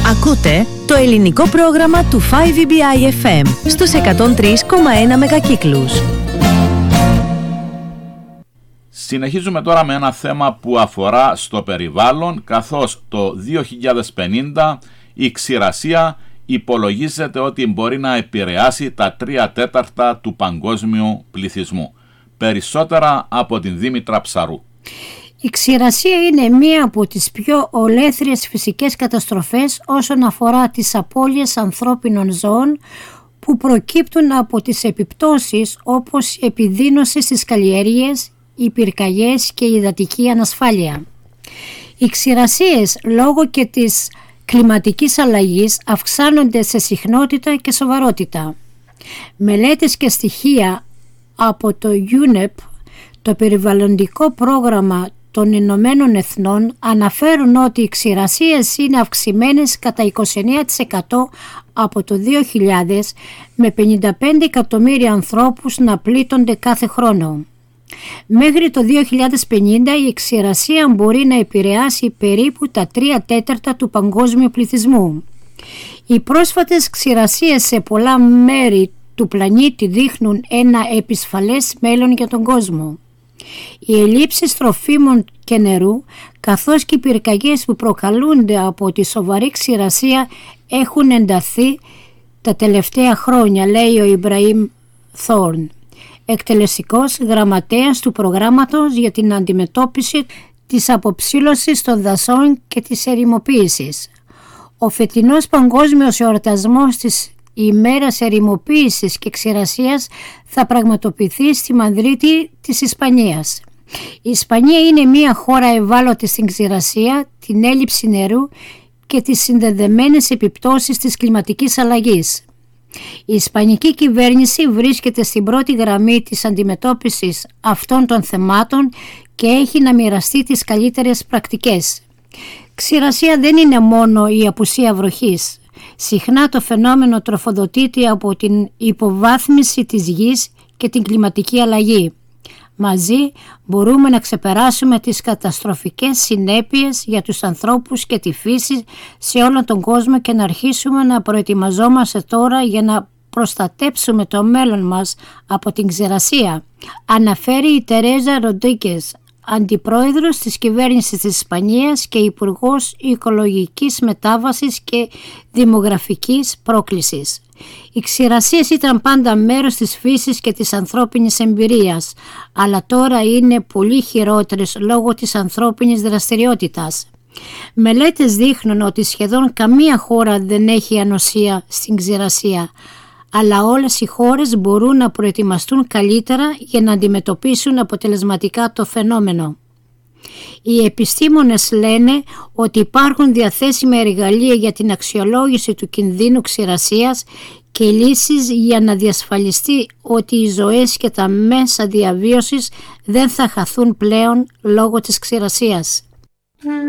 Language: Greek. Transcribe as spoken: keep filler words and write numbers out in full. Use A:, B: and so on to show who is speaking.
A: Ακούτε το ελληνικό πρόγραμμα του φάιβ ι μπι άι εφ εμ στους εκατόν τρία κόμμα ένα μεγακύκλους.
B: Συνεχίζουμε τώρα με ένα θέμα που αφορά στο περιβάλλον, καθώς το δύο χιλιάδες πενήντα η ξηρασία υπολογίζεται ότι μπορεί να επηρεάσει τα τρία τέταρτα του παγκόσμιου πληθυσμού. Περισσότερα από την Δήμητρα Ψαρού.
C: Η ξηρασία είναι μία από τις πιο ολέθριες φυσικές καταστροφές όσον αφορά τις απώλειες ανθρώπινων ζώων που προκύπτουν από τις επιπτώσεις όπως η επιδείνωση στις καλλιέργειες, οι πυρκαγιές και η υδατική ανασφάλεια. Οι ξηρασίες λόγω και της κλιματικής αλλαγής αυξάνονται σε συχνότητα και σοβαρότητα. Μελέτες και στοιχεία από το γιούνεπ, το περιβαλλοντικό πρόγραμμα των Ηνωμένων Εθνών, αναφέρουν ότι οι ξηρασίες είναι αυξημένες κατά είκοσι εννέα τοις εκατό από το δύο χιλιάδες, με πενήντα πέντε εκατομμύρια ανθρώπους να πλήττονται κάθε χρόνο. Μέχρι το δύο χιλιάδες πενήντα η ξηρασία μπορεί να επηρεάσει περίπου τα τρία τέταρτα του παγκόσμιου πληθυσμού. Οι πρόσφατες ξηρασίες σε πολλά μέρη του πλανήτη δείχνουν ένα επισφαλές μέλλον για τον κόσμο. Οι ελλείψεις τροφίμων και νερού, καθώς και οι πυρκαγιές που προκαλούνται από τη σοβαρή ξηρασία έχουν ενταθεί τα τελευταία χρόνια, λέει ο Ιμπραήμ Θόρν, εκτελεστικός γραμματέας του προγράμματος για την αντιμετώπιση της αποψήλωσης των δασών και της ερημοποίησης. Ο φετινός παγκόσμιος εορτασμός της ημέρας ερημοποίησης και ξηρασίας θα πραγματοποιηθεί στη Μαδρίτη της Ισπανίας. Η Ισπανία είναι μια χώρα ευάλωτη στην ξηρασία, την έλλειψη νερού και τις συνδεδεμένες επιπτώσεις της κλιματικής αλλαγής. Η Ισπανική κυβέρνηση βρίσκεται στην πρώτη γραμμή της αντιμετώπισης αυτών των θεμάτων και έχει να μοιραστεί τις καλύτερες πρακτικές. Ξηρασία δεν είναι μόνο η απουσία βροχής. Συχνά το φαινόμενο τροφοδοτείται από την υποβάθμιση της γης και την κλιματική αλλαγή. Μαζί μπορούμε να ξεπεράσουμε τις καταστροφικές συνέπειες για τους ανθρώπους και τη φύση σε όλον τον κόσμο και να αρχίσουμε να προετοιμαζόμαστε τώρα για να προστατέψουμε το μέλλον μας από την ξηρασία, αναφέρει η Τερέζα Ροντρίγκες, αντιπρόεδρος της κυβέρνησης της Ισπανίας και υπουργός οικολογικής μετάβασης και δημογραφικής πρόκλησης. Οι ξηρασίες ήταν πάντα μέρος της φύσης και της ανθρώπινης εμπειρίας, αλλά τώρα είναι πολύ χειρότερες λόγω της ανθρώπινης δραστηριότητας. Μελέτες δείχνουν ότι σχεδόν καμία χώρα δεν έχει ανοσία στην ξηρασία, αλλά όλες οι χώρες μπορούν να προετοιμαστούν καλύτερα για να αντιμετωπίσουν αποτελεσματικά το φαινόμενο. Οι επιστήμονες λένε ότι υπάρχουν διαθέσιμα εργαλεία για την αξιολόγηση του κινδύνου ξηρασίας και λύσεις για να διασφαλιστεί ότι οι ζωές και τα μέσα διαβίωσης δεν θα χαθούν πλέον λόγω της ξηρασίας.